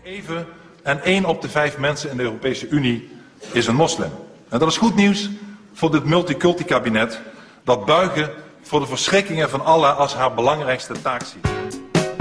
Even en 1 op de 5 mensen in de Europese Unie is een moslim. En dat is goed nieuws voor dit multiculti-kabinet dat buigen voor de verschrikkingen van Allah als haar belangrijkste taak ziet.